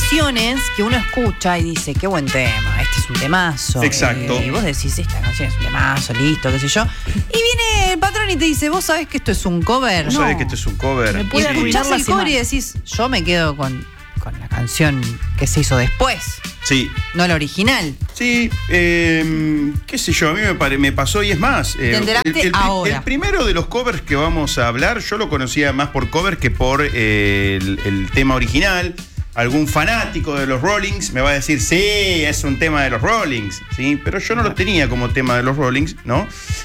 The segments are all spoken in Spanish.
canciones que uno escucha y dice, qué buen tema, este es un temazo. Exacto. Y vos decís, esta canción es un temazo, listo, qué sé yo. Y viene el patrón y te dice, ¿vos sabés que esto es un cover? ¿Vos sabés que esto es un cover? Me Y puede arruinar escuchás la el cover semana. y decís, yo me quedo con la canción que se hizo después, Sí. no la original. Sí, qué sé yo, a mí me pasó y es más. Te enteraste ahora. El primero de los covers que vamos a hablar, yo lo conocía más por cover que por el tema original. Algún fanático de los Rollings me va a decir, sí, es un tema de los Rollings, ¿sí? Pero yo no lo tenía como tema de los Rollings, ¿no?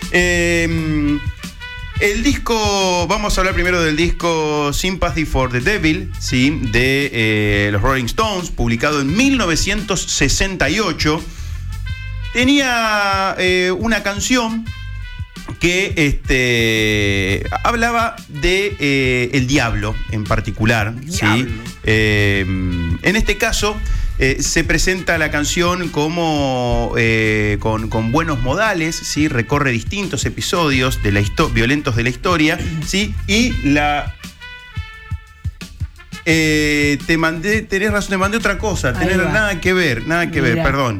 El disco, vamos a hablar primero del disco Sympathy for the Devil, ¿sí? De los Rolling Stones, publicado en 1968. Tenía una canción que hablaba de el diablo en particular, ¿sí? En este caso se presenta la canción como con buenos modales, ¿sí? Recorre distintos episodios de violentos de la historia, ¿sí? Y tenés razón, te mandé otra cosa, nada que ver, Mirá. perdón.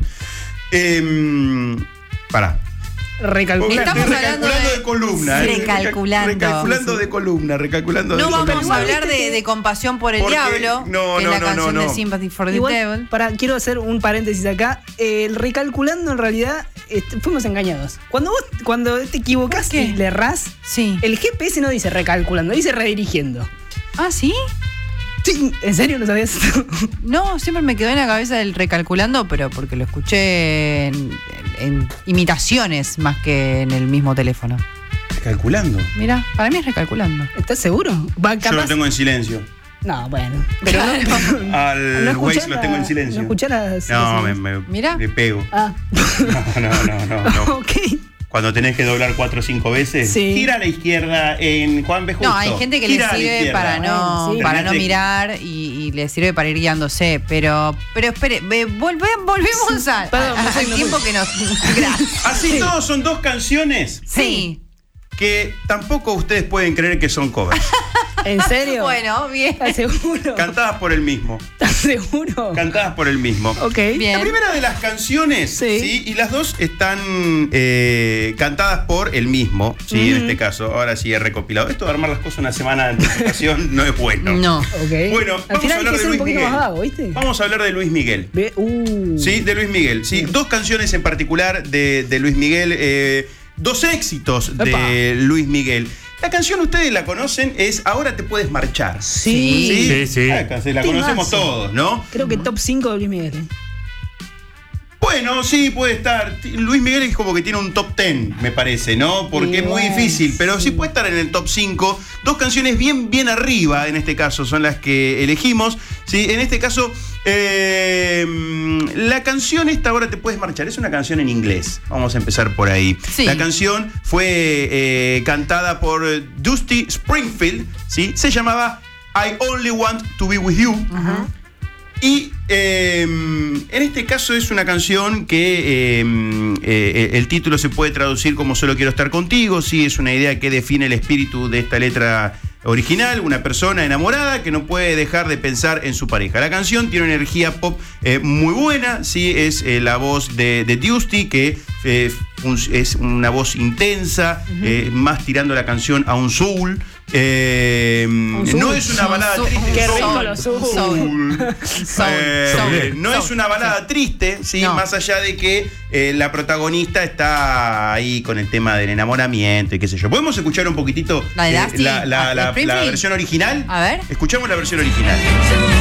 Pará. Recalculando. Estamos Recalculando hablando de columna. Recalculando. Recalculando de No columna. vamos a hablar de compasión por el Porque- diablo, no, que es no, la no, canción no, de no. Sympathy for the Igual, Devil. quiero hacer un paréntesis acá. El recalculando en realidad fuimos engañados. Cuando te equivocás ¿Por qué? y le errás, Sí. el GPS no dice recalculando, dice redirigiendo. ¿Ah, sí? Sí, ¿en serio no sabías esto? No, siempre me quedó en la cabeza el recalculando, pero porque lo escuché en imitaciones más que en el mismo teléfono. Calculando. Mirá, para mí es recalculando. ¿Estás seguro? Va, Yo lo tengo en silencio. No, bueno. Pero no. Al ¿No Waze escuchás lo tengo en silencio. ¿No escuchás las No, las- Mirá. le pego. Ah. No. Ok. Cuando tenés que doblar 4 o 5 veces, Sí. gira a la izquierda en Juan B. Justo. No, hay gente que le Gira a la sirve izquierda. para no, Bueno, sí. para no Tenés- mirar y le sirve para ir guiándose. Pero espere, volvemos Perdón, al me fui. tiempo que nos. Gracias. Así todos son 2 canciones Sí. que tampoco ustedes pueden creer que son covers. ¿En serio? Bueno, bien. ¿Estás seguro? Cantadas por el mismo. ¿Estás seguro? Cantadas por el mismo. Ok. Bien. La primera de las canciones, Sí. ¿sí? Y las dos están cantadas por el mismo, ¿sí? En este caso, ahora sí he recopilado. Esto de armar las cosas una semana de anticipación no es bueno. No. Ok. Bueno, al vamos a final hay hablar que de ser un Luis poquito Miguel. más vago, ¿viste? Vamos a hablar de Luis Miguel. Sí, de Luis Miguel. Sí, 2 canciones en particular de Luis Miguel, 2 éxitos de Epa. Luis Miguel. La canción ustedes la conocen, es Ahora te puedes marchar. Sí. Sí. La conocemos Temazo. todos, ¿no? Creo que top 5 de Luis Miguel. Bueno, sí, puede estar. Luis Miguel es como que tiene un top 10, me parece, ¿no? Porque es muy Bueno, difícil, pero sí sí. puede estar en el top 5. 2 canciones bien arriba, en este caso, son las que elegimos. Sí, en este caso, la canción esta, Ahora te puedes marchar, es una canción en inglés. Vamos a empezar por ahí. Sí. La canción fue cantada por Dusty Springfield, ¿sí? Se llamaba I Only Want to Be With You. Y en este caso es una canción que el título se puede traducir como Solo quiero estar contigo. Sí, es una idea que define el espíritu de esta letra original. Una persona enamorada que no puede dejar de pensar en su pareja. La canción tiene una energía pop muy buena. Sí, es la voz de Dusty, que es una voz intensa, más tirando la canción a un soul. No es una balada triste. Qué rico Soul. los soul. No es una balada triste, ¿sí? No. Más allá de que la protagonista está ahí con el tema del enamoramiento y qué sé yo. ¿Podemos escuchar un poquitito ¿La de Dusty? la ¿De Springfield? versión original? A ver. Escuchamos la versión original.